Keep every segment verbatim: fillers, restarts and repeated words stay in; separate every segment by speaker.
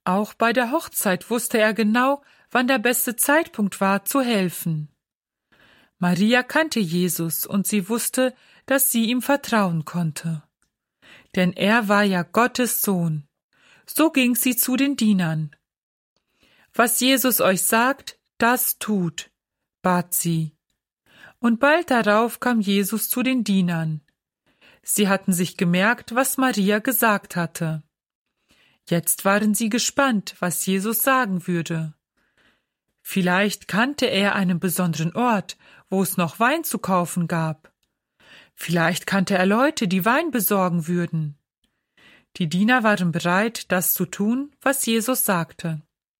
Speaker 1: Auch bei der Hochzeit wusste er genau, wann der beste Zeitpunkt war, zu helfen. Maria kannte Jesus und sie wusste, dass sie ihm vertrauen konnte. Denn er war ja Gottes Sohn. So ging sie zu den Dienern. »Was Jesus euch sagt, das tut«, bat sie. Und bald darauf kam Jesus zu den Dienern. Sie hatten sich gemerkt, was Maria gesagt hatte. Jetzt waren sie gespannt, was Jesus sagen würde. Vielleicht kannte er einen besonderen Ort, wo es noch Wein zu kaufen gab. Vielleicht kannte er Leute, die Wein besorgen würden. Die Diener waren bereit, das zu tun, was Jesus sagte.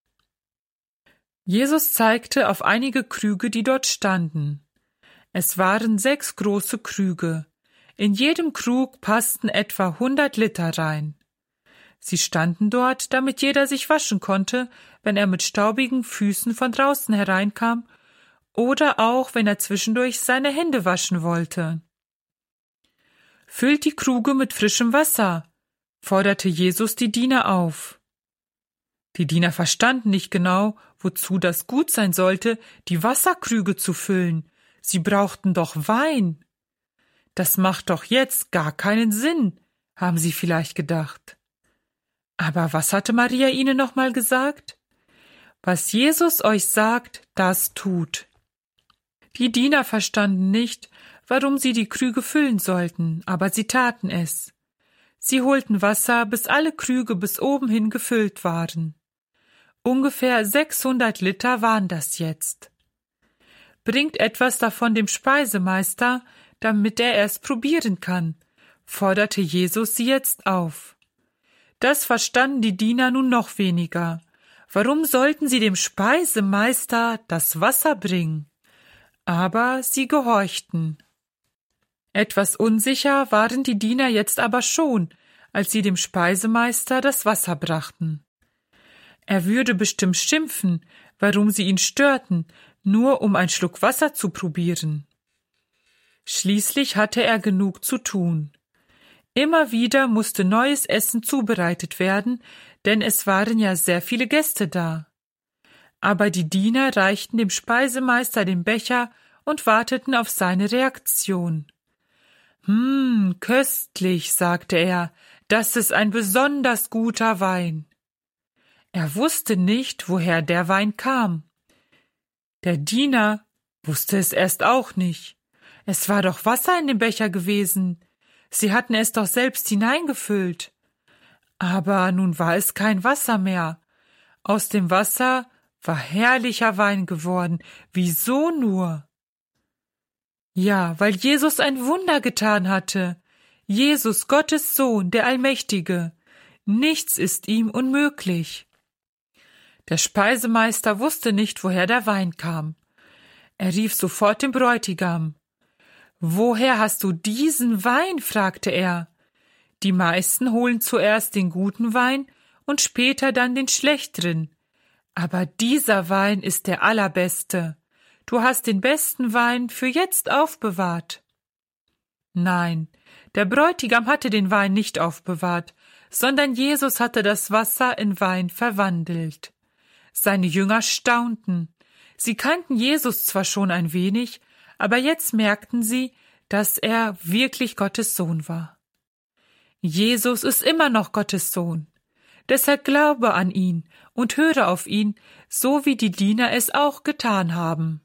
Speaker 1: Jesus zeigte auf einige Krüge, die dort standen. Es waren sechs große Krüge. In jedem Krug passten etwa hundert Liter rein. Sie standen dort, damit jeder sich waschen konnte, wenn er mit staubigen Füßen von draußen hereinkam oder auch, wenn er zwischendurch seine Hände waschen wollte. »Füllt die Kruge mit frischem Wasser«, forderte Jesus die Diener auf. Die Diener verstanden nicht genau, wozu das gut sein sollte, die Wasserkrüge zu füllen. Sie brauchten doch Wein. Das macht doch jetzt gar keinen Sinn, haben sie vielleicht gedacht. Aber was hatte Maria ihnen nochmal gesagt? Was Jesus euch sagt, das tut. Die Diener verstanden nicht, warum sie die Krüge füllen sollten, aber sie taten es. Sie holten Wasser, bis alle Krüge bis oben hin gefüllt waren. Ungefähr sechshundert Liter waren das jetzt. Bringt etwas davon dem Speisemeister, damit er es probieren kann, forderte Jesus sie jetzt auf. Das verstanden die Diener nun noch weniger. Warum sollten sie dem Speisemeister das Wasser bringen? Aber sie gehorchten. Etwas unsicher waren die Diener jetzt aber schon, als sie dem Speisemeister das Wasser brachten. Er würde bestimmt schimpfen, warum sie ihn störten, nur um einen Schluck Wasser zu probieren. Schließlich hatte er genug zu tun. Immer wieder musste neues Essen zubereitet werden, denn es waren ja sehr viele Gäste da. Aber die Diener reichten dem Speisemeister den Becher und warteten auf seine Reaktion. »Hm, köstlich«, sagte er, »das ist ein besonders guter Wein.« Er wusste nicht, woher der Wein kam. Der Diener wusste es erst auch nicht. Es war doch Wasser in dem Becher gewesen. Sie hatten es doch selbst hineingefüllt. Aber nun war es kein Wasser mehr. Aus dem Wasser war herrlicher Wein geworden. Wieso nur? Ja, weil Jesus ein Wunder getan hatte. Jesus, Gottes Sohn, der Allmächtige. Nichts ist ihm unmöglich. Der Speisemeister wusste nicht, woher der Wein kam. Er rief sofort den Bräutigam. »Woher hast du diesen Wein?« fragte er. Die meisten holen zuerst den guten Wein und später dann den schlechteren. Aber dieser Wein ist der allerbeste. Du hast den besten Wein für jetzt aufbewahrt. Nein, der Bräutigam hatte den Wein nicht aufbewahrt, sondern Jesus hatte das Wasser in Wein verwandelt. Seine Jünger staunten. Sie kannten Jesus zwar schon ein wenig, aber jetzt merkten sie, dass er wirklich Gottes Sohn war. Jesus ist immer noch Gottes Sohn. Deshalb glaube an ihn und höre auf ihn, so wie die Diener es auch getan haben.